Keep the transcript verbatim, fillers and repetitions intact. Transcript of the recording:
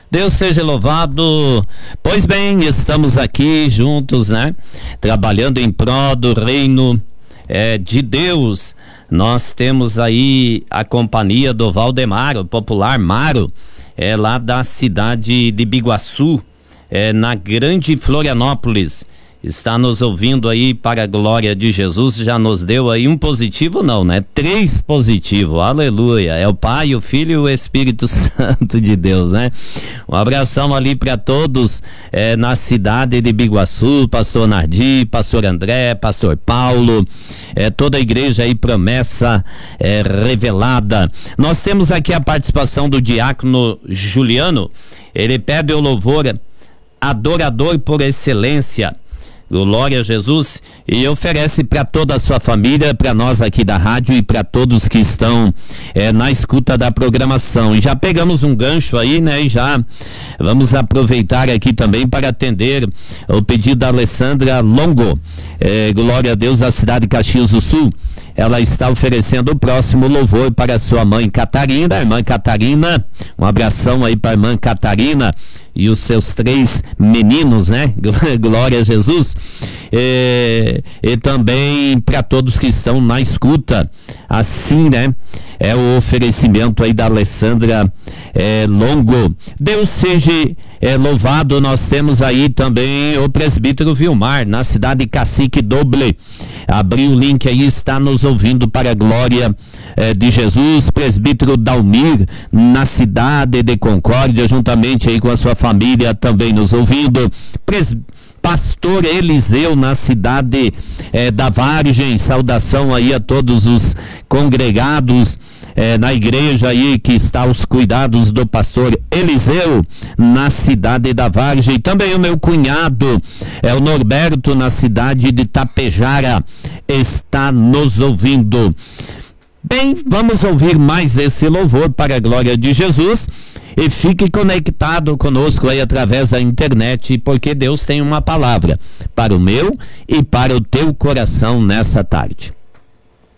Deus seja louvado. Pois bem, estamos aqui juntos, né? Trabalhando em prol do reino é, de Deus. Nós temos aí a companhia do Valdemar, o popular Maro, é lá da cidade de Biguaçu, é, na Grande Florianópolis. Está nos ouvindo aí para a glória de Jesus, já nos deu aí um positivo não, né? Três positivos, aleluia, é o Pai, o Filho e o Espírito Santo de Deus, né? Um abração ali para todos é, na cidade de Biguaçu, pastor Nardi, pastor André, pastor Paulo, é, toda a igreja aí, promessa é, revelada. Nós temos aqui a participação do diácono Juliano, ele pede o louvor adorador por excelência, glória a Jesus, e oferece para toda a sua família, para nós aqui da rádio e para todos que estão é, na escuta da programação. E já pegamos um gancho aí, né? E já vamos aproveitar aqui também para atender o pedido da Alessandra Longo, é, glória a Deus, da cidade de Caxias do Sul. Ela está oferecendo o próximo louvor para sua mãe Catarina, a irmã Catarina, um abração aí para a irmã Catarina e os seus três meninos, né? Glória a Jesus. E, e também para todos que estão na escuta, assim, né? É o oferecimento aí da Alessandra é, Longo. Deus seja é, louvado. Nós temos aí também o presbítero Vilmar, na cidade de Cacique Doble. Abriu o link aí, está nos ouvindo para a glória eh, de Jesus. Presbítero Dalmir, na cidade de Concórdia, juntamente aí com a sua família, também nos ouvindo. Pres... Pastor Eliseu, na cidade eh, da Vargem, saudação aí a todos os congregados eh, na igreja aí que está aos cuidados do pastor Eliseu, na cidade da Vargem. Também o meu cunhado, é o Norberto, na cidade de Tapejara, está nos ouvindo. Bem, vamos ouvir mais esse louvor para a glória de Jesus e fique conectado conosco aí através da internet, porque Deus tem uma palavra para o meu e para o teu coração nessa tarde.